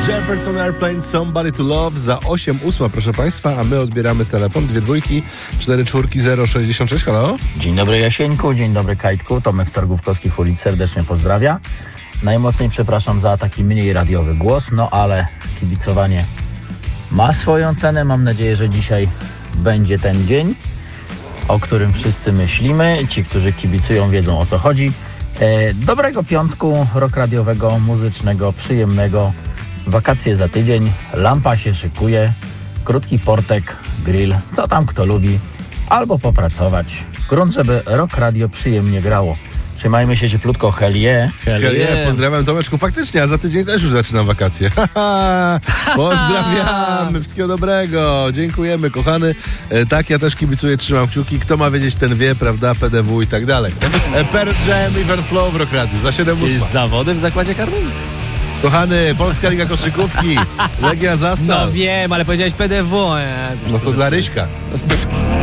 Jefferson Airplane, Somebody to Love za 8:08, proszę Państwa, a my odbieramy telefon 2 dwójki 4 czwórki 066. Halo? Dzień dobry Jasieńku, dzień dobry Kajtku, Tomek z Targówkowskich ulic serdecznie pozdrawia. Najmocniej przepraszam za taki mniej radiowy głos, no ale kibicowanie ma swoją cenę. Mam nadzieję, że dzisiaj będzie ten dzień, o którym wszyscy myślimy. Ci, którzy kibicują, wiedzą, o co chodzi. Dobrego piątku, rok radiowego, muzycznego, przyjemnego. Wakacje za tydzień, lampa się szykuje, krótki portek, grill, co tam kto lubi, albo popracować. Grunt, żeby rok radio przyjemnie grało. Trzymajmy się cieplutko, hell yeah. Hell yeah. Pozdrawiam Tomeczku, faktycznie, a za tydzień też już zaczynam wakacje. Pozdrawiamy, wszystkiego dobrego, dziękujemy kochany. Tak, ja też kibicuję, trzymam kciuki, kto ma wiedzieć, ten wie, prawda, PDW i tak dalej. Pearl Jam i Verflow w Rock Radio za 7:08. Zawody w zakładzie karnym? Kochany, Polska Liga Koszykówki, Legia Zastaw. No wiem, ale powiedziałeś PDW. No to dla Ryśka.